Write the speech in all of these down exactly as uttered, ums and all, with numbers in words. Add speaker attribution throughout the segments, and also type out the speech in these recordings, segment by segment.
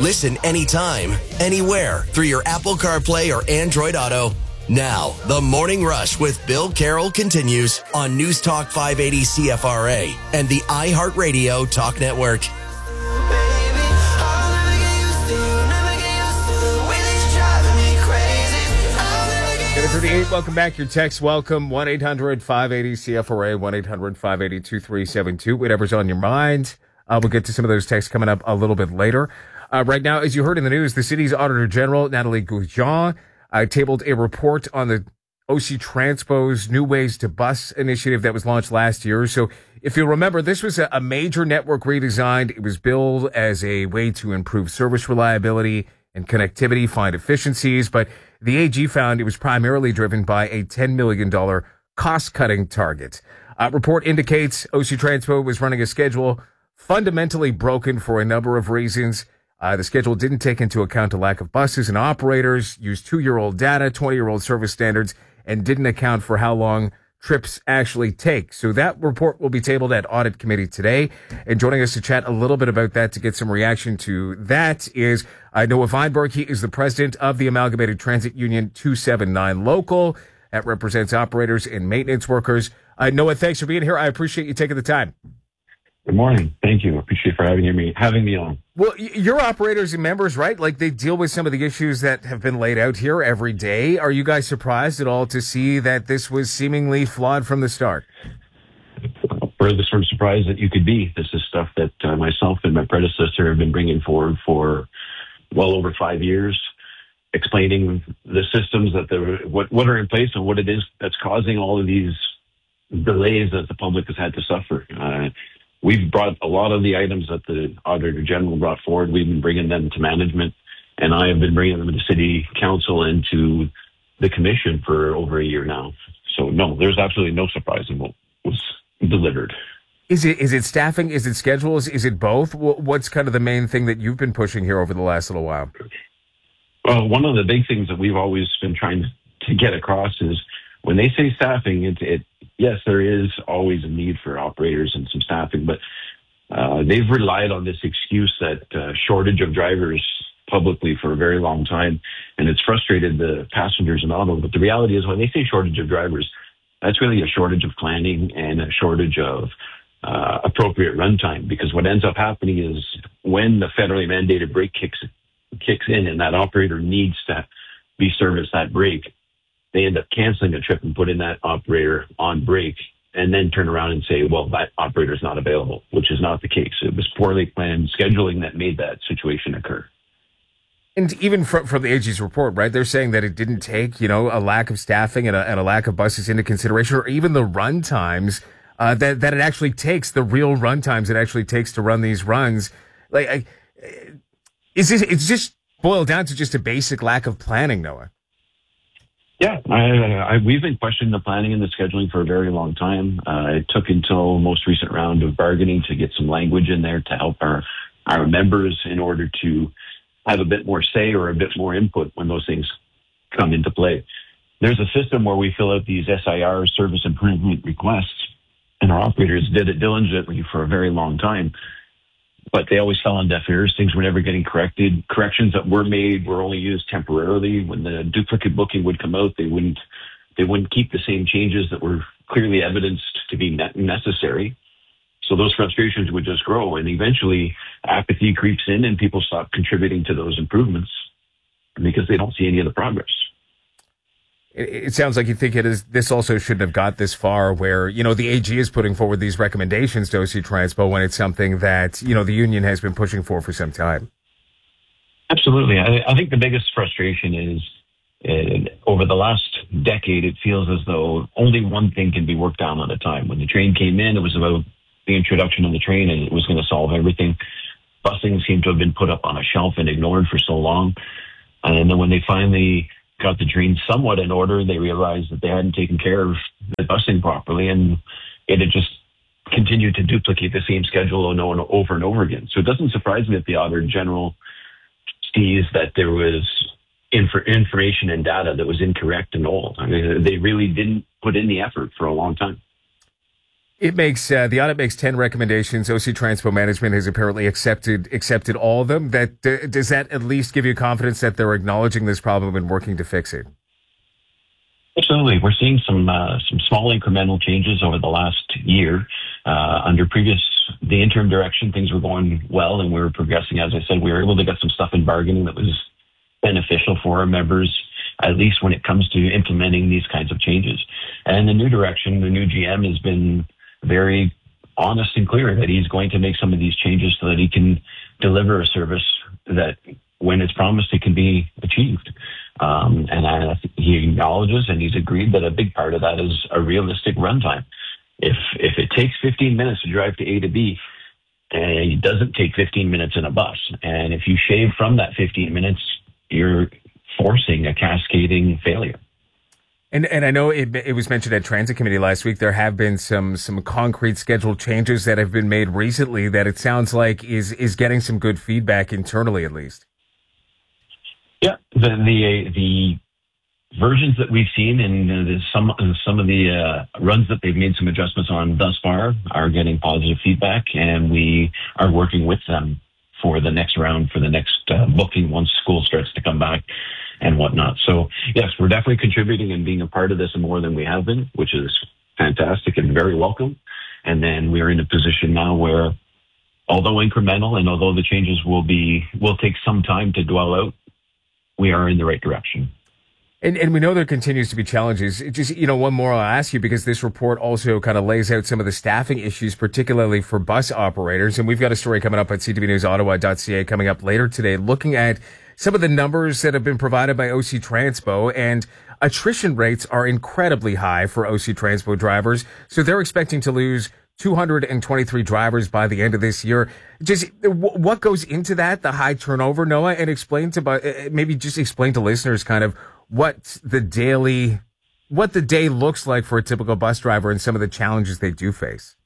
Speaker 1: Listen anytime, anywhere through your Apple CarPlay or Android Auto. Now, the Morning Rush with Bill Carroll continues on News Talk five eighty C F R A and the iHeartRadio Talk Network.
Speaker 2: thirty-eight, welcome back. Your text, welcome. one eight hundred five eighty C F R A, one eight hundred five eighty two three seven two. Whatever's on your mind. Uh, we'll get to some of those texts coming up a little bit later. Uh, right now, as you heard in the news, the city's Auditor General, Nathalie Goujon, uh, tabled a report on the O C Transpo's New Ways to Bus initiative that was launched last year. So if you remember, this was a, a major network redesign. It was billed as a way to improve service reliability and connectivity, find efficiencies. But the A G found it was primarily driven by a ten million dollars cost-cutting target. Uh, report indicates O C Transpo was running a schedule fundamentally broken for a number of reasons. Uh, the schedule didn't take into account a lack of buses and operators, used two-year-old data, twenty-year-old service standards, and didn't account for how long trips actually take. So that report will be tabled at Audit Committee today. And joining us to chat a little bit about that, to get some reaction to that, is uh, Noah Weinberg. He is the president of the Amalgamated Transit Union two seventy-nine Local. That represents operators and maintenance workers. Uh, Noah, thanks for being here. I appreciate you taking the time.
Speaker 3: Good morning. Thank you. I appreciate for having me having me on.
Speaker 2: Well, your operators and members, right? Like, they deal with some of the issues that have been laid out here every day. Are you guys surprised at all to see that this was seemingly flawed from the start?
Speaker 3: Further sort of surprised that you could be. This is stuff that uh, myself and my predecessor have been bringing forward for well over five years, explaining the systems that the what what are in place and what it is that's causing all of these delays that the public has had to suffer. Uh, We've brought a lot of the items that the Auditor General brought forward. We've been bringing them to management, and I have been bringing them to City Council and to the Commission for over a year now. So, no, there's absolutely no surprise in what was delivered.
Speaker 2: Is it is it staffing? Is it schedules? Is it both? What's kind of the main thing that you've been pushing here over the last little while?
Speaker 3: Well, one of the big things that we've always been trying to get across is when they say staffing, it, it yes, there is always a need for operators and some staffing, but uh, they've relied on this excuse that uh, shortage of drivers publicly for a very long time, and it's frustrated the passengers and auto. But the reality is when they say shortage of drivers, that's really a shortage of planning and a shortage of uh, appropriate runtime, because what ends up happening is when the federally mandated break kicks, kicks in and that operator needs to be serviced that break, they end up canceling a trip and putting that operator on break and then turn around and say, well, that operator is not available, which is not the case. It was poorly planned scheduling that made that situation occur.
Speaker 2: And even from, from the A G's report, right, they're saying that it didn't take, you know, a lack of staffing and a, and a lack of buses into consideration, or even the run times, uh, that, that it actually takes, the real run times it actually takes to run these runs. Like, I, is this, it's just boiled down to just a basic lack of planning, Noah.
Speaker 3: Yeah, I, I, we've been questioning the planning and the scheduling for a very long time. Uh, it took until most recent round of bargaining to get some language in there to help our, our members in order to have a bit more say or a bit more input when those things come into play. There's a system where we fill out these S I R, service improvement requests, and our operators did it diligently for a very long time. But they always fell on deaf ears. Things were never getting corrected. Corrections that were made were only used temporarily. When the duplicate booking would come out, they wouldn't they wouldn't keep the same changes that were clearly evidenced to be necessary. So those frustrations would just grow, and eventually apathy creeps in, and people stop contributing to those improvements because they don't see any of the progress.
Speaker 2: It sounds like you think it is. This also shouldn't have got this far where, you know, the A G is putting forward these recommendations to O C Transpo when it's something that, you know, the union has been pushing for for some time.
Speaker 3: Absolutely. I, I think the biggest frustration is uh, over the last decade, it feels as though only one thing can be worked on at a time. When the train came in, it was about the introduction of the train and it was going to solve everything. Busing seemed to have been put up on a shelf and ignored for so long. And then when they finally got the train somewhat in order, they realized that they hadn't taken care of the busing properly, and it had just continued to duplicate the same schedule over and over again. So it doesn't surprise me that the Auditor General sees that there was inf- information and data that was incorrect and old. I mean, they really didn't put in the effort for a long time.
Speaker 2: It makes uh, the audit makes ten recommendations. O C Transpo Management has apparently accepted accepted all of them. That uh, does that at least give you confidence that they're acknowledging this problem and working to fix it?
Speaker 3: Absolutely. We're seeing some uh, some small incremental changes over the last year. Uh, under previous, the interim direction, things were going well and we were progressing. As I said, we were able to get some stuff in bargaining that was beneficial for our members, at least when it comes to implementing these kinds of changes. And the new direction, the new G M has been very honest and clear that he's going to make some of these changes so that he can deliver a service that when it's promised, it can be achieved. Um, and I, he acknowledges and he's agreed that a big part of that is a realistic runtime. If if it takes fifteen minutes to drive to A to B, and it doesn't take fifteen minutes in a bus, and if you shave from that fifteen minutes, you're forcing a cascading failure.
Speaker 2: And and I know it, it was mentioned at Transit Committee last week, there have been some some concrete schedule changes that have been made recently that it sounds like is is getting some good feedback internally, at least.
Speaker 3: Yeah, the the, the versions that we've seen and uh, some some of the uh, runs that they've made some adjustments on thus far are getting positive feedback, and we are working with them for the next round, for the next uh, booking once school starts to come back and whatnot. So yes, we're definitely contributing and being a part of this more than we have been, which is fantastic and very welcome. And then we're in a position now where, although incremental and although the changes will be will take some time to dwell out, we are in the right direction.
Speaker 2: And, and we know there continues to be challenges. It just, you know, one more I'll ask you, because this report also kind of lays out some of the staffing issues, particularly for bus operators. And we've got a story coming up at c w news ottawa dot c a coming up later today, looking at some of the numbers that have been provided by O C Transpo, and attrition rates are incredibly high for O C Transpo drivers. So they're expecting to lose two hundred twenty-three drivers by the end of this year. Just what goes into that, the high turnover, Noah, and explain to, maybe just explain to listeners kind of what the daily, what the day looks like for a typical bus driver and some of the challenges they do face.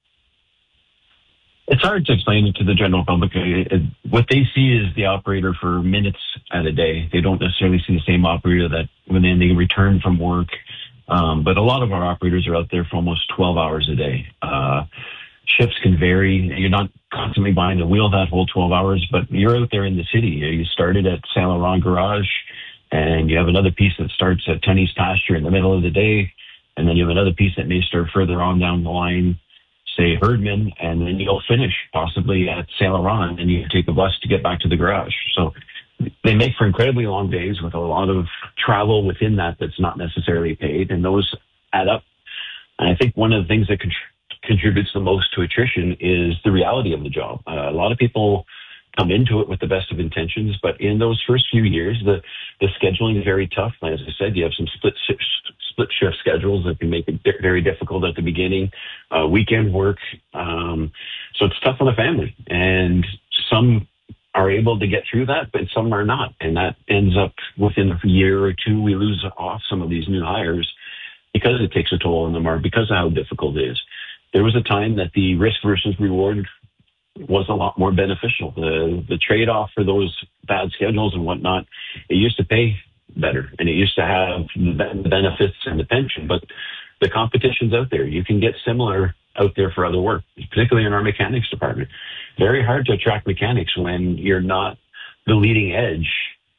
Speaker 3: It's hard to explain it to the general public. It, it, what they see is the operator for minutes at a day. They don't necessarily see the same operator that when they, they return from work. Um, but a lot of our operators are out there for almost twelve hours a day. Uh, shifts can vary. You're not constantly behind the wheel that whole twelve hours, but you're out there in the city. You started at Saint Laurent Garage, and you have another piece that starts at Tunney's Pasture in the middle of the day, and then you have another piece that may start further on down the line, say Herdman, and then you'll finish possibly at Saint Laurent, and you take a bus to get back to the garage. So they make for incredibly long days with a lot of travel within that that's not necessarily paid, and those add up. And I think one of the things that contr- contributes the most to attrition is the reality of the job. Uh, a lot of people come into it with the best of intentions, but in those first few years, the, the scheduling is very tough. As I said, you have some split shift, split shift schedules that can make it di- very difficult at the beginning, uh, weekend work. Um, so it's tough on the family, and some are able to get through that, but some are not. And that ends up within a year or two, we lose off some of these new hires because it takes a toll on them or because of how difficult it is. There was a time that the risk versus reward was a lot more beneficial. The the trade-off for those bad schedules and whatnot, it used to pay better and it used to have the benefits and the pension, but the competition's out there. You can get similar out there for other work, particularly in our mechanics department. Very hard to attract mechanics when you're not the leading edge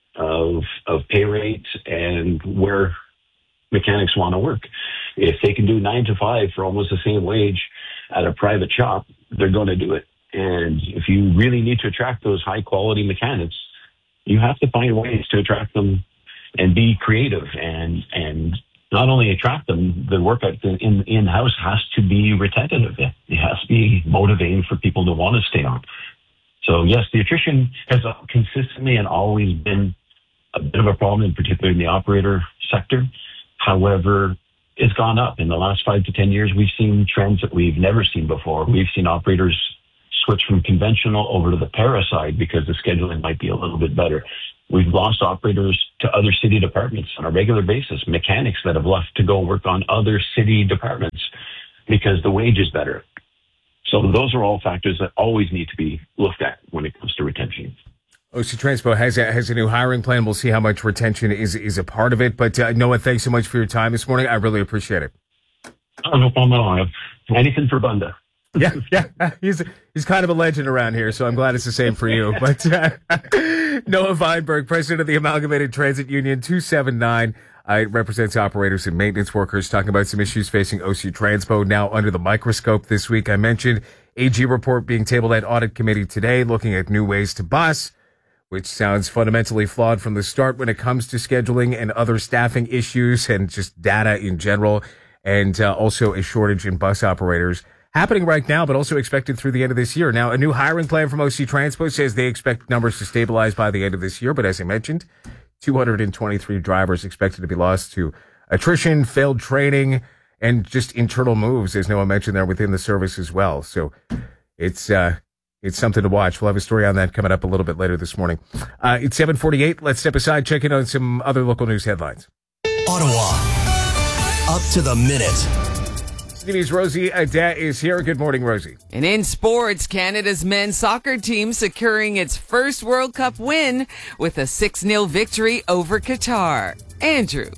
Speaker 3: of of pay rates and where mechanics want to work. If they can do nine to five for almost the same wage at a private shop, they're going to do it. And if you really need to attract those high quality mechanics, you have to find ways to attract them and be creative and and not only attract them, the work in in house has to be retentive. It has to be motivating for people to want to stay on. So yes, the attrition has consistently and always been a bit of a problem, in particular in the operator sector. However, it's gone up in the last five to ten years. We've seen trends that we've never seen before. We've seen operators switch from conventional over to the para side because the scheduling might be a little bit better. We've lost operators to other city departments on a regular basis, mechanics that have left to go work on other city departments because the wage is better. So those are all factors that always need to be looked at when it comes to retention.
Speaker 2: O C Transpo has a, has a new hiring plan. We'll see how much retention is, is a part of it. But uh, Noah, thanks so much for your time this morning. I really appreciate it.
Speaker 3: Oh, no problem at all. Anything for Bunda.
Speaker 2: Yeah, yeah. He's he's kind of a legend around here, so I'm glad it's the same for you. But uh, Noah Weinberg, president of the Amalgamated Transit Union two seventy-nine, uh, it represents operators and maintenance workers, talking about some issues facing O C Transpo now under the microscope this week. I mentioned A G report being tabled at audit committee today, looking at new ways to bus, which sounds fundamentally flawed from the start when it comes to scheduling and other staffing issues and just data in general, and uh, also a shortage in bus operators happening right now, but also expected through the end of this year. Now, a new hiring plan from O C Transpo says they expect numbers to stabilize by the end of this year. But as I mentioned, two hundred twenty-three drivers expected to be lost to attrition, failed training, and just internal moves, as Noah mentioned there, within the service as well. So it's uh, it's something to watch. We'll have a story on that coming up a little bit later this morning. Uh, it's seven forty-eight. Let's step aside, check in on some other local news headlines.
Speaker 1: Ottawa, up to the minute.
Speaker 2: T V's Rosie Adet is here. Good morning, Rosie.
Speaker 4: And in sports, Canada's men's soccer team securing its first World Cup win with a six nil victory over Qatar. Andrew.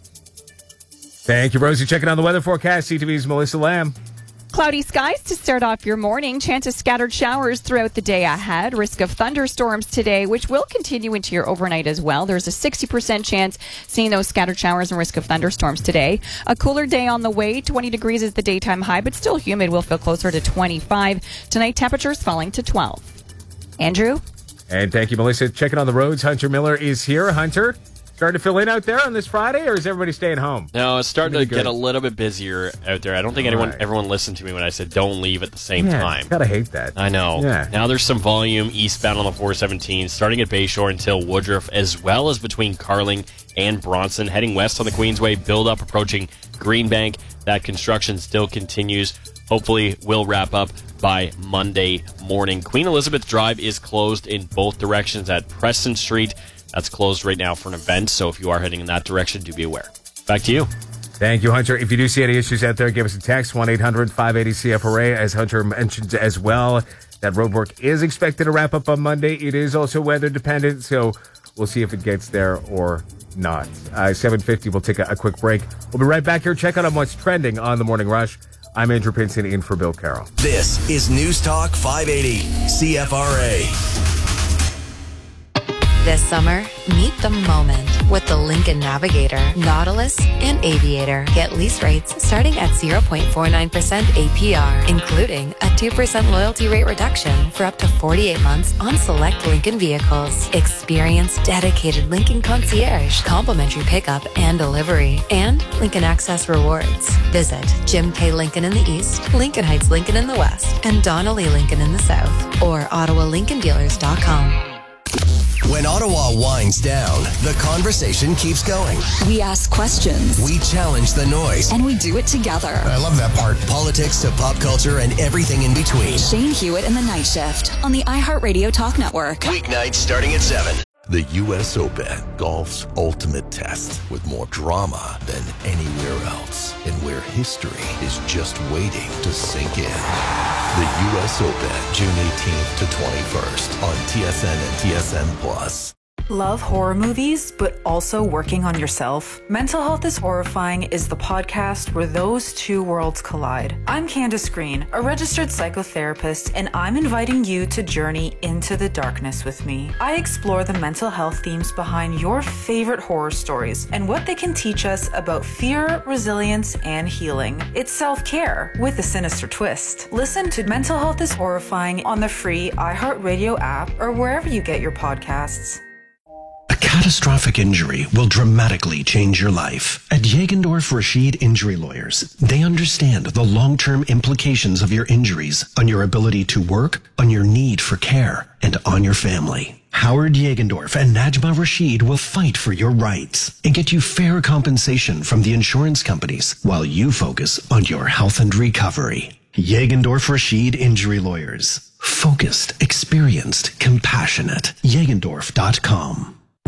Speaker 2: Thank you, Rosie. Checking on the weather forecast, C T V's Melissa Lamb.
Speaker 5: Cloudy skies to start off your morning. Chance of scattered showers throughout the day ahead. Risk of thunderstorms today, which will continue into your overnight as well. There's a sixty percent chance seeing those scattered showers and risk of thunderstorms today. A cooler day on the way. twenty degrees is the daytime high, but still humid. We'll feel closer to twenty-five. Tonight, temperatures falling to twelve. Andrew?
Speaker 2: And thank you, Melissa. Checking on the roads. Hunter Miller is here. Hunter, starting to fill in out there on this Friday, or is everybody staying home?
Speaker 6: No, it's starting to
Speaker 2: good.
Speaker 6: get a little bit busier out there. I don't think
Speaker 2: All
Speaker 6: anyone
Speaker 2: right.
Speaker 6: everyone listened to me when I said don't leave at the same
Speaker 2: Yeah,
Speaker 6: time.
Speaker 2: gotta hate that.
Speaker 6: I know.
Speaker 2: Yeah.
Speaker 6: Now there's some volume eastbound on the four seventeen, starting at Bayshore until Woodruff, as well as between Carling and Bronson. Heading west on the Queensway, build up approaching Greenbank. That construction still continues. Hopefully will wrap up by Monday morning. Queen Elizabeth Drive is closed in both directions at Preston Street. That's closed right now for an event, so if you are heading in that direction, do be aware. Back to you.
Speaker 2: Thank you, Hunter. If you do see any issues out there, give us a text, one eight hundred five eighty C F R A. As Hunter mentioned as well, that road work is expected to wrap up on Monday. It is also weather dependent, so we'll see if it gets there or not. Uh, seven fifty, we'll take a, a quick break. We'll be right back here. Check out on what's trending on The Morning Rush. I'm Andrew Pinson in for Bill Carroll.
Speaker 1: This is News Talk five eighty C F R A.
Speaker 7: This summer, meet the moment with the Lincoln Navigator, Nautilus, and Aviator. Get lease rates starting at zero point four nine percent A P R, including a two percent loyalty rate reduction for up to forty-eight months on select Lincoln vehicles. Experience dedicated Lincoln concierge, complimentary pickup and delivery, and Lincoln Access rewards. Visit Jim K. Lincoln in the east, Lincoln Heights Lincoln in the west, and Donnelly Lincoln in the south, or ottawa lincoln dealers dot com.
Speaker 1: When Ottawa winds down, the conversation keeps going.
Speaker 8: We ask questions.
Speaker 1: We challenge the noise.
Speaker 8: And we do it together.
Speaker 1: I love that part. Politics to pop culture and everything in between.
Speaker 8: Shane Hewitt and the Night Shift on the iHeartRadio Talk Network.
Speaker 1: Weeknights starting at seven.
Speaker 9: The U S Open, golf's ultimate test, with more drama than anywhere else, and where history is just waiting to sink in. The U S Open, June eighteenth to twenty-first on T S N and T S N Plus.
Speaker 10: Love horror movies, but also working on yourself? Mental Health is Horrifying is the podcast where those two worlds collide. I'm Candace Green, a registered psychotherapist, and I'm inviting you to journey into the darkness with me. I explore the mental health themes behind your favorite horror stories and what they can teach us about fear, resilience, and healing. It's self-care with a sinister twist. Listen to Mental Health is Horrifying on the free iHeartRadio app or wherever you get your podcasts.
Speaker 11: A catastrophic injury will dramatically change your life. At Jagendorf Rashid Injury Lawyers, they understand the long-term implications of your injuries on your ability to work, on your need for care, and on your family. Howard Jagendorf and Najma Rashid will fight for your rights and get you fair compensation from the insurance companies while you focus on your health and recovery. Jagendorf Rashid Injury Lawyers. Focused, experienced, compassionate. Jagendorf dot com.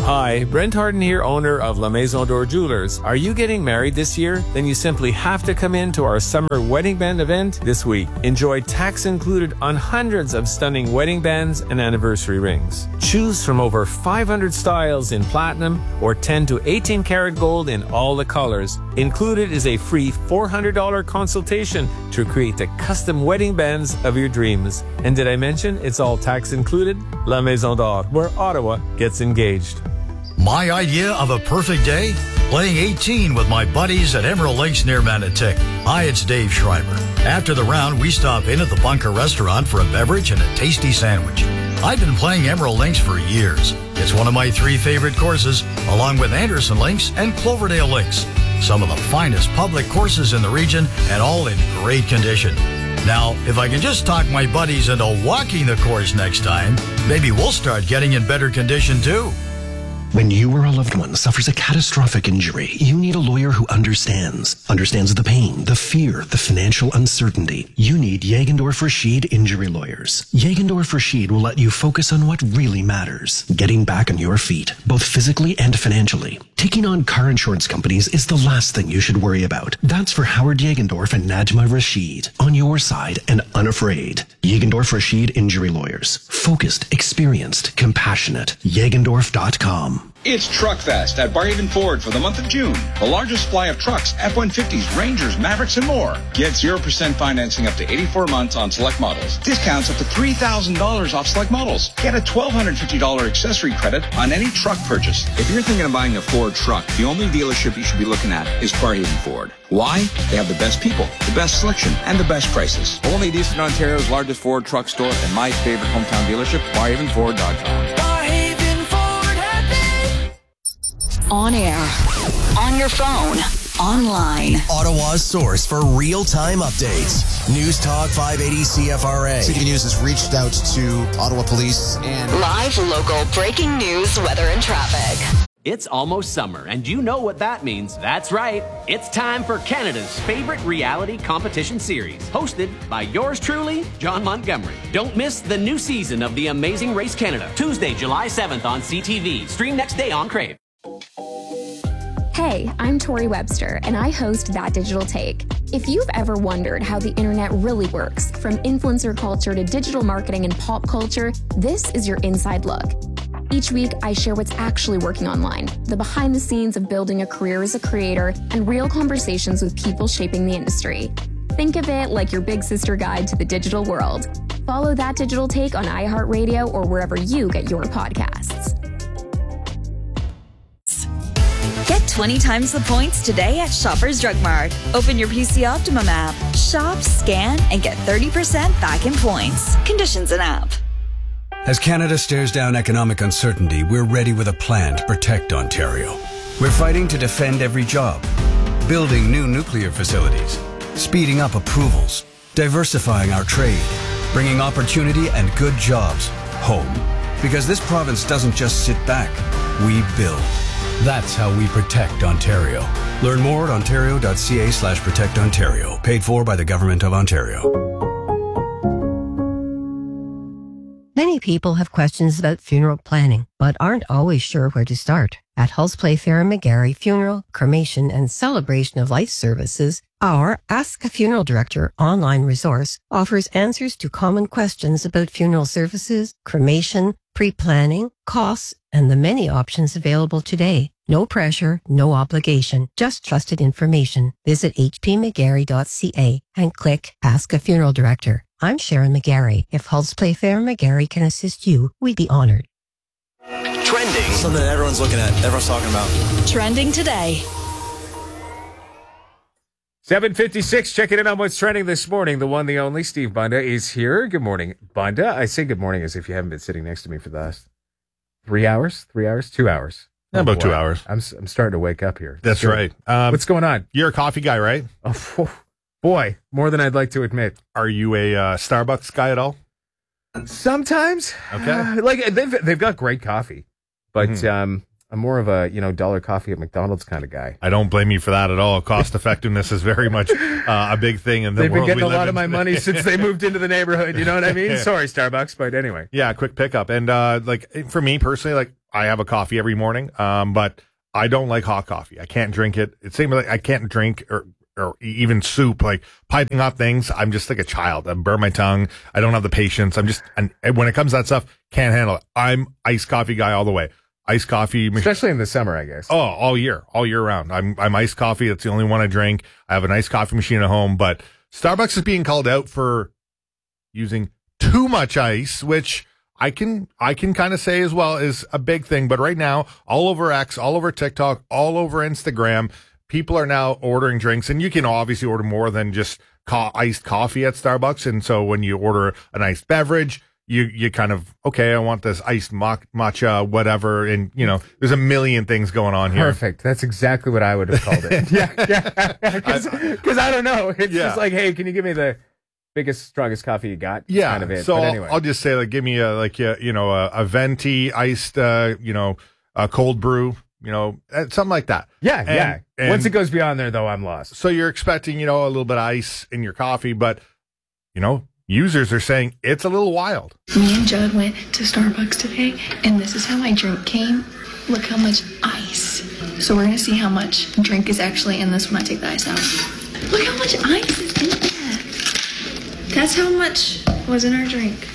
Speaker 12: Hi, Brent Harden here, owner of La Maison d'Or Jewelers. Are you getting married this year? Then you simply have to come in to our summer wedding band event this week. Enjoy tax included on hundreds of stunning wedding bands and anniversary rings. Choose from over five hundred styles in platinum or ten to eighteen karat gold in all the colors. Included is a free four hundred dollars consultation to create the custom wedding bands of your dreams. And did I mention it's all tax included? La Maison d'Or, where Ottawa gets engaged.
Speaker 13: My idea of a perfect day? Playing eighteen with my buddies at Emerald Links near Manotick. Hi, it's Dave Schreiber. After the round, we stop in at the Bunker Restaurant for a beverage and a tasty sandwich. I've been playing Emerald Links for years. It's one of my three favorite courses, along with Anderson Links and Cloverdale Links. Some of the finest public courses in the region and all in great condition. Now, if I can just talk my buddies into walking the course next time, maybe we'll start getting in better condition too.
Speaker 11: When you or a loved one suffers a catastrophic injury, you need a lawyer who understands. Understands the pain, the fear, the financial uncertainty. You need Jagendorf Rashid Injury Lawyers. Jagendorf Rashid will let you focus on what really matters. Getting back on your feet, both physically and financially. Taking on car insurance companies is the last thing you should worry about. That's for Howard Jagendorf and Najma Rashid. On your side and unafraid. Jagendorf Rashid Injury Lawyers. Focused, experienced, compassionate. Jagendorf dot com.
Speaker 14: It's Truckfest at Barhaven Ford for the month of June. The largest supply of trucks, F one fifties, Rangers, Mavericks, and more. Get zero percent financing up to eighty-four months on select models. Discounts up to three thousand dollars off select models. Get a one thousand two hundred fifty dollars accessory credit on any truck purchase. If you're thinking of buying a Ford truck, the only dealership you should be looking at is Barhaven Ford. Why? They have the best people, the best selection, and the best prices.
Speaker 15: Only Eastern Ontario's largest Ford truck store and my favorite hometown dealership, barhaven ford dot com.
Speaker 8: On air, on your phone, online.
Speaker 1: Ottawa's source for real-time updates. News Talk five eighty C F R A.
Speaker 16: City News has reached out to Ottawa Police and...
Speaker 8: Live local breaking news, weather, and traffic.
Speaker 17: It's almost summer, and you know what that means. That's right. It's time for Canada's favorite reality competition series, hosted by yours truly, John Montgomery. Don't miss the new season of The Amazing Race Canada, Tuesday, July seventh on C T V. Stream next day on Crave.
Speaker 18: Hey, I'm Tori Webster, and I host That Digital Take. If you've ever wondered how the internet really works, from influencer culture to digital marketing and pop culture, this is your inside look. Each week, I share what's actually working online, the behind the scenes of building a career as a creator, and real conversations with people shaping the industry. Think of it like your big sister guide to the digital world. Follow That Digital Take on iHeartRadio or wherever you get your podcasts.
Speaker 19: Get twenty times the points today at Shoppers Drug Mart. Open your P C Optimum app, shop, scan, and get thirty percent back in points. Conditions and app.
Speaker 20: As Canada stares down economic uncertainty, we're ready with a plan to protect Ontario. We're fighting to defend every job, building new nuclear facilities, speeding up approvals, diversifying our trade, bringing opportunity and good jobs home. Because this province doesn't just sit back, we build. That's how we protect Ontario. Learn more at ontario.ca slash protect Ontario. Paid for by the Government of Ontario.
Speaker 21: Many people have questions about funeral planning, but aren't always sure where to start. At Hulse Playfair and McGarry Funeral, Cremation, and Celebration of Life Services, our Ask a Funeral Director online resource offers answers to common questions about funeral services, cremation, pre-planning, costs, and the many options available today. No pressure, no obligation, just trusted information. Visit h p mcgarry dot c a and click Ask a Funeral Director. I'm Sharon McGarry. If Hulse Playfair and McGarry can assist you, we'd be honored.
Speaker 16: Trending. Something that everyone's looking at, everyone's talking about.
Speaker 19: Trending today.
Speaker 2: seven fifty-six, checking in on what's trending this morning. The one, the only, Steve Bunda is here. Good morning, Bunda. I say good morning as if you haven't been sitting next to me for the last three hours, three hours, two hours.
Speaker 22: Oh, about boy. two hours.
Speaker 2: I'm I'm starting to wake up here.
Speaker 22: That's
Speaker 2: so,
Speaker 22: right. Um,
Speaker 2: what's going on?
Speaker 22: You're a coffee guy, right?
Speaker 2: Oh, boy, more than I'd like to admit.
Speaker 22: Are you a uh, Starbucks guy at all?
Speaker 2: Sometimes.
Speaker 22: Okay.
Speaker 2: Uh, like they've they've got great coffee, but
Speaker 22: Mm-hmm.
Speaker 2: um, I'm more of a you know dollar coffee at McDonald's kind of guy.
Speaker 22: I don't blame you for that at all. Cost effectiveness is very much uh, a big thing in the
Speaker 2: They've
Speaker 22: world
Speaker 2: been getting
Speaker 22: we
Speaker 2: a
Speaker 22: live
Speaker 2: lot
Speaker 22: in
Speaker 2: of my
Speaker 22: today.
Speaker 2: money since they moved into the neighborhood. You know what I mean? Sorry, Starbucks, but anyway.
Speaker 22: Yeah, quick pickup. And uh, like for me personally, like I have a coffee every morning, um, but I don't like hot coffee. I can't drink it. It's same like I can't drink or or even soup, like piping hot things. I'm just like a child. I burn my tongue. I don't have the patience. I'm just, and when it comes to that stuff, can't handle it. I'm iced coffee guy all the way. Iced coffee.
Speaker 2: Especially in the summer, I guess.
Speaker 22: Oh, all year, all year round. I'm, I'm iced coffee. That's the only one I drink. I have a nice coffee machine at home, but Starbucks is being called out for using too much ice, which I can, I can kind of say as well is a big thing. But right now, all over X, all over TikTok, all over Instagram, people are now ordering drinks, and you can obviously order more than just co- iced coffee at Starbucks. And so when you order an iced beverage, you, you kind of, okay, I want this iced ma- matcha, whatever. And, you know, there's a million things going on here.
Speaker 2: Perfect. That's exactly what I would have called it. yeah. Yeah. Because I, I don't know. It's yeah. just like, hey, can you give me the biggest, strongest coffee you got? It's
Speaker 22: yeah.
Speaker 2: Kind of it.
Speaker 22: So
Speaker 2: but anyway.
Speaker 22: I'll, I'll just say, like, give me a, like, a, you know, a, a venti iced, uh, you know, a cold brew. You know, something like that.
Speaker 2: Yeah,
Speaker 22: and,
Speaker 2: yeah.
Speaker 22: And
Speaker 2: once it goes beyond there, though, I'm lost.
Speaker 22: So you're expecting, you know, a little bit of ice in your coffee, but, you know, users are saying it's a little wild.
Speaker 3: Me and Judd went to Starbucks today, and this is how my drink came. Look how much ice. So we're going to see how much drink is actually in this when I take the ice out. Look how much ice is in that. That's how much was in our drink.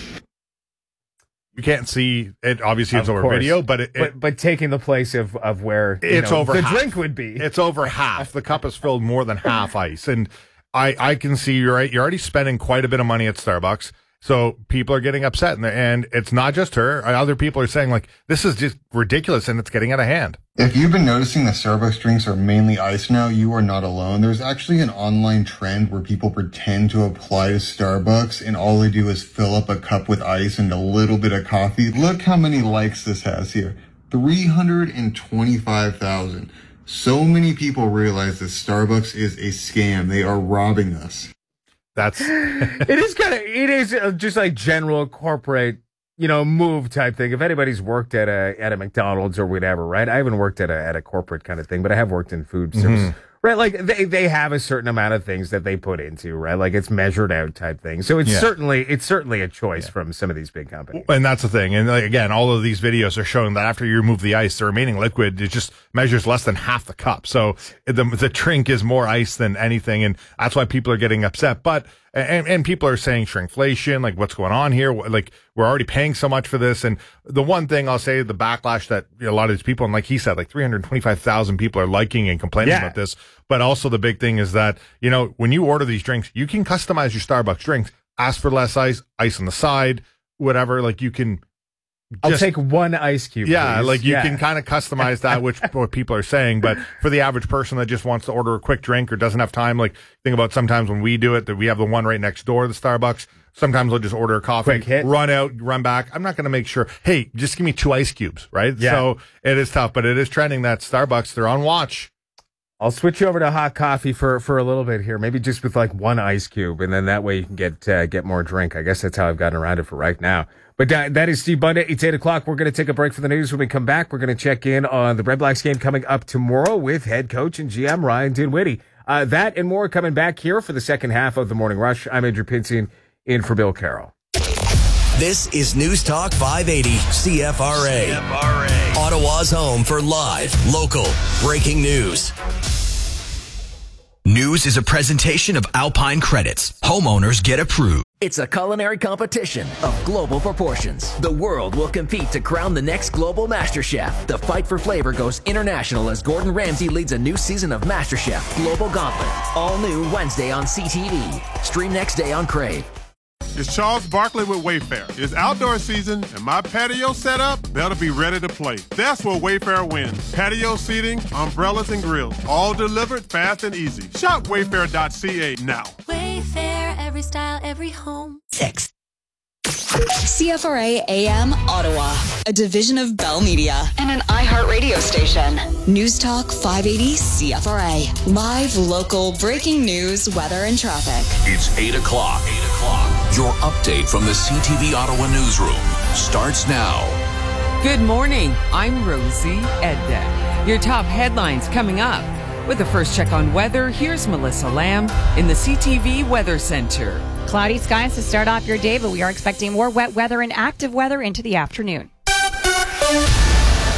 Speaker 22: You can't see it. Obviously, it's
Speaker 2: Of
Speaker 22: over
Speaker 2: course.
Speaker 22: video, but it,
Speaker 2: But, but taking the place of, of where you
Speaker 22: it's
Speaker 2: know,
Speaker 22: over
Speaker 2: the
Speaker 22: half.
Speaker 2: drink would be.
Speaker 22: It's over half. The cup is filled more than half ice, and I I can see you're right. You're already spending quite a bit of money at Starbucks, so people are getting upset, and, and it's not just her. Other people are saying like this is just ridiculous, and it's getting out of hand.
Speaker 4: If you've been noticing that Starbucks drinks are mainly ice now, you are not alone. There's actually an online trend where people pretend to apply to Starbucks and all they do is fill up a cup with ice and a little bit of coffee. Look how many likes this has here. three hundred twenty-five thousand. So many people realize that Starbucks is a scam. They are robbing us.
Speaker 22: That's
Speaker 2: it is kind of it is just like general corporate, you know, move type thing. If anybody's worked at a at a McDonald's or whatever, right? I haven't worked at a at a corporate kind of thing, but I have worked in food services.
Speaker 22: Mhm.
Speaker 2: Right, like they, they have a certain amount of things that they put into, right? Like it's measured out type thing. So it's
Speaker 22: Yeah.
Speaker 2: certainly it's certainly a choice from some of these big companies.
Speaker 22: And that's the thing. And like, again, all of these videos are showing that after you remove the ice, the remaining liquid, it just measures less than half the cup. So the, the drink is more ice than anything. And that's why people are getting upset. But, and, and people are saying shrinkflation, like what's going on here? Like we're already paying so much for this. And the one thing I'll say, the backlash that a lot of these people, and like he said, like three hundred twenty-five thousand people are liking and complaining
Speaker 2: Yeah.
Speaker 22: about this. But also the big thing is that, you know, when you order these drinks, you can customize your Starbucks drinks, ask for less ice, ice on the side, whatever. Like you can
Speaker 2: I'll
Speaker 22: just-
Speaker 2: take one ice cube.
Speaker 22: yeah,
Speaker 2: please.
Speaker 22: like you
Speaker 2: Yeah.
Speaker 22: can kind of customize that, which what people are saying. But for the average person that just wants to order a quick drink or doesn't have time, like think about sometimes when we do it, that we have the one right next door, the Starbucks. Sometimes we'll just order a coffee,
Speaker 2: Quick hit.
Speaker 22: run out, run back. I'm not going to make sure, hey, just give me two ice cubes, right?
Speaker 2: Yeah.
Speaker 22: So it is tough, but it is trending that Starbucks, they're on watch.
Speaker 2: I'll switch you over to hot coffee for, for a little bit here, maybe just with like one ice cube, and then that way you can get uh, get more drink. I guess that's how I've gotten around it for right now. But that, that is Steve Bunda. It's eight o'clock. We're going to take a break for the news. When we come back, we're going to check in on the Red Blacks game coming up tomorrow with head coach and G M Ryan Dinwiddie. Uh, that and more coming back here for the second half of the Morning Rush. I'm Andrew Pinson in for Bill Carroll.
Speaker 1: This is News Talk five eighty C F R A. C F R A. Ottawa's home for live, local, breaking news.
Speaker 23: News is a presentation of Alpine Credits. Homeowners get approved.
Speaker 24: It's a culinary competition of global proportions. The world will compete to crown the next global MasterChef. The fight for flavor goes international as Gordon Ramsay leads a new season of MasterChef Global Gauntlet. All new Wednesday on C T V. Stream next day on Crave.
Speaker 25: It's Charles Barkley with Wayfair. It's outdoor season, and my patio setup better be ready to play. That's where Wayfair wins. Patio seating, umbrellas, and grills, all delivered fast and easy. Shop wayfair dot c a now.
Speaker 26: Wayfair, every style, every home.
Speaker 8: Six. C F R A A M Ottawa, a division of Bell Media and an iHeart radio station. News Talk five eighty C F R A. Live, local, breaking news, weather, and traffic.
Speaker 27: It's eight o'clock. eight o'clock. Your update from the C T V Ottawa newsroom starts now.
Speaker 28: Good morning. I'm Rosie Edda. Your top headlines coming up. With the first check on weather, here's Melissa Lamb in the C T V Weather Center.
Speaker 5: Cloudy skies to start off your day, but we are expecting more wet weather and active weather into the afternoon.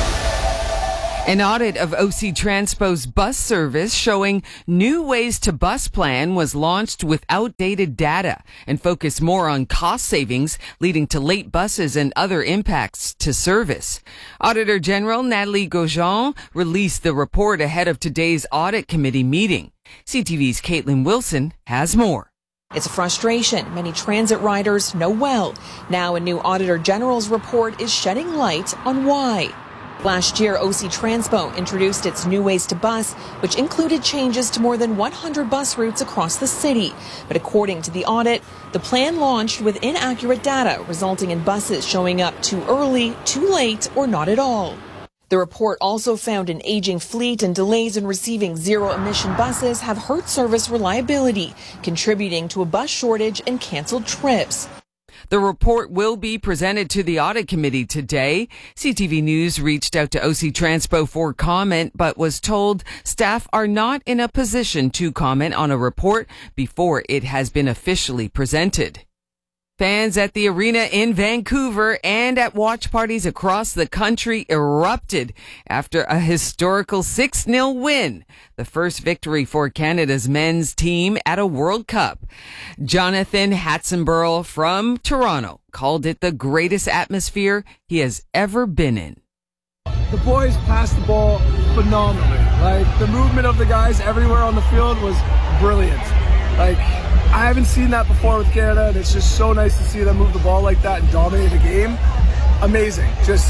Speaker 28: An audit of O C Transpo's bus service showing new ways to bus plan was launched with outdated data and focused more on cost savings, leading to late buses and other impacts to service. Auditor General Nathalie Gaujon released the report ahead of today's audit committee meeting. C T V's Caitlin Wilson has more.
Speaker 6: It's a frustration many transit riders know well. Now a new Auditor General's report is shedding light on why. Last year, O C Transpo introduced its New Ways to Bus, which included changes to more than one hundred bus routes across the city. But according to the audit, the plan launched with inaccurate data, resulting in buses showing up too early, too late, or not at all. The report also found an aging fleet and delays in receiving zero-emission buses have hurt service reliability, contributing to a bus shortage and canceled trips.
Speaker 28: The report will be presented to the audit committee today. C T V News reached out to O C Transpo for comment, but was told staff are not in a position to comment on a report before it has been officially presented. Fans at the arena in Vancouver and at watch parties across the country erupted after a historical six nil win, the first victory for Canada's men's team at a World Cup. Jonathan Hatzenberl from Toronto called it the greatest atmosphere he has ever been in.
Speaker 7: The boys passed the ball phenomenally. Like, the movement of the guys everywhere on the field was brilliant. Like, I haven't seen that before with Canada, and it's just so nice to see them move the ball like that and dominate the game. Amazing. Just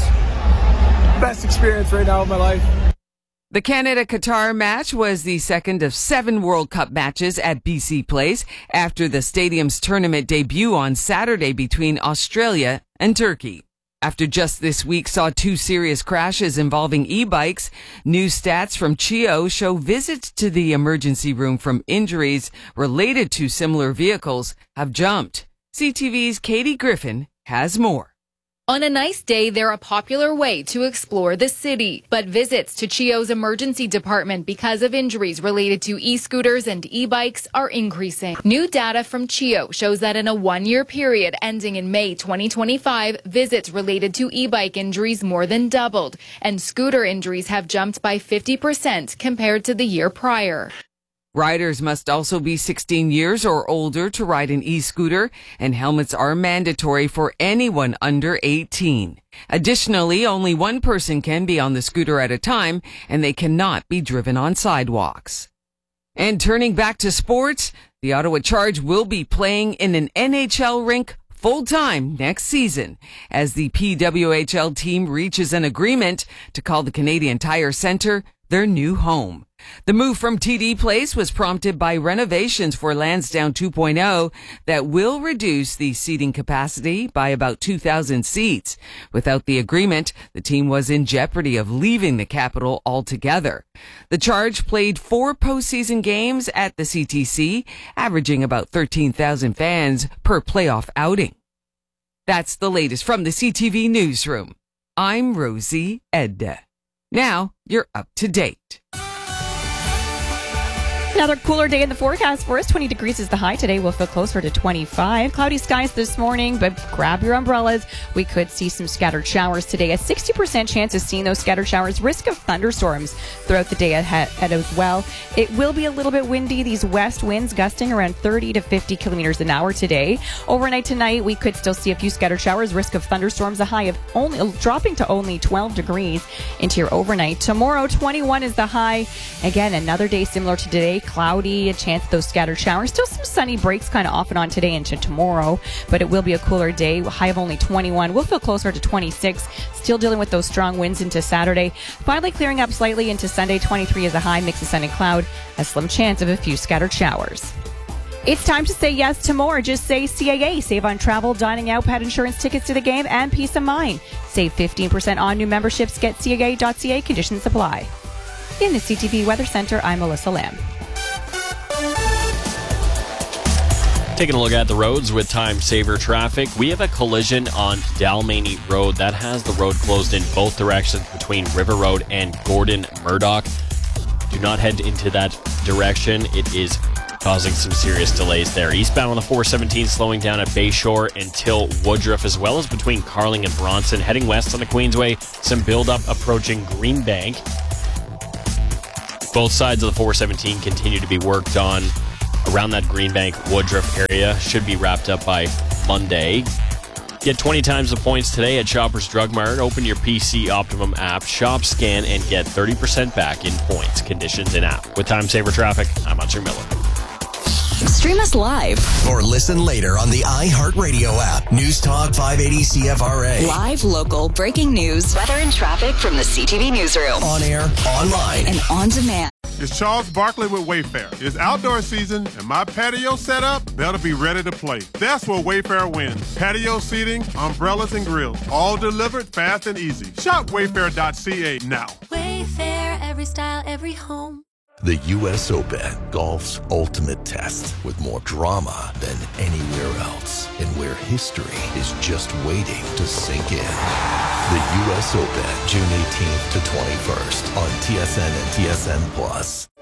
Speaker 7: best experience right now of my life.
Speaker 28: The Canada-Qatar match was the second of seven World Cup matches at B C Place after the stadium's tournament debut on Saturday between Australia and Turkey. After just this week saw two serious crashes involving e-bikes, new stats from C H I O show visits to the emergency room from injuries related to similar vehicles have jumped. C T V's Katie Griffin has more.
Speaker 9: On a nice day, they're a popular way to explore the city, but visits to C H I O's emergency department because of injuries related to e-scooters and e-bikes are increasing. New data from C H I O shows that in a one-year period ending in May twenty twenty-five, visits related to e-bike injuries more than doubled, and scooter injuries have jumped by fifty percent compared to the year prior.
Speaker 28: Riders must also be sixteen years or older to ride an e-scooter, and helmets are mandatory for anyone under eighteen. Additionally, only one person can be on the scooter at a time, and they cannot be driven on sidewalks. And turning back to sports, the Ottawa Charge will be playing in an N H L rink full-time next season as the P W H L team reaches an agreement to call the Canadian Tire Centre their new home. The move from T D Place was prompted by renovations for Lansdowne two point oh that will reduce the seating capacity by about two thousand seats. Without the agreement, the team was in jeopardy of leaving the capital altogether. The Charge played four postseason games at the C T C, averaging about thirteen thousand fans per playoff outing. That's the latest from the C T V Newsroom. I'm Rosie Edda. Now you're up to date.
Speaker 5: Another cooler day in the forecast for us. twenty degrees is the high. Today we'll feel closer to twenty-five. Cloudy skies this morning, but grab your umbrellas. We could see some scattered showers today. A sixty percent chance of seeing those scattered showers. Risk of thunderstorms throughout the day ahead as well. It will be a little bit windy. These west winds gusting around thirty to fifty kilometers an hour today. Overnight tonight, we could still see a few scattered showers. Risk of thunderstorms, a high of only dropping to only twelve degrees into your overnight. Tomorrow, twenty-one is the high. Again, another day similar to today. Cloudy, a chance of those scattered showers. Still some sunny breaks kind of off and on today into tomorrow, but it will be a cooler day. High of only twenty-one. We'll feel closer to twenty-six. Still dealing with those strong winds into Saturday. Finally clearing up slightly into Sunday. twenty-three is a high, mix of sun and cloud. A slim chance of a few scattered showers. It's time to say yes to more. Just say C A A. Save on travel, dining out, pet insurance, tickets to the game, and peace of mind. Save fifteen percent on new memberships. Get C A A dot C A. Conditions apply. In the C T V Weather Center, I'm Melissa Lamb.
Speaker 10: Taking a look at the roads with time saver traffic, we have a collision on Dalmany Road that has the road closed in both directions between River Road and Gordon Murdoch. Do not head into that direction. It is causing some serious delays there. Eastbound on the four seventeen slowing down at Bayshore until Woodruff, as well as between Carling and Bronson. Heading west on the Queensway, some buildup approaching Greenbank. Both sides of the four seventeen continue to be worked on around that Greenbank Woodruff area. Should be wrapped up by Monday. Get twenty times the points today at Shoppers Drug Mart. Open your P C Optimum app, shop, scan, and get thirty percent back in points. Conditions in app. With Time Saver Traffic, I'm Hunter Miller.
Speaker 8: Stream us live.
Speaker 1: Or listen later on the iHeartRadio app. News Talk five eighty C F R A.
Speaker 8: Live, local, breaking news, weather and traffic from the C T V newsroom.
Speaker 1: On air, online,
Speaker 8: and on demand.
Speaker 25: It's Charles Barkley with Wayfair. It's outdoor season, and my patio setup, that'll be ready to play. That's where Wayfair wins. Patio seating, umbrellas, and grills, all delivered fast and easy. Shop wayfair dot c a now.
Speaker 26: Wayfair, every style, every home.
Speaker 11: The U S Open, golf's ultimate test, with more drama than anywhere else, and where history is just waiting to sink in. The U S Open, June eighteenth to twenty-first on T S N and T S N Plus.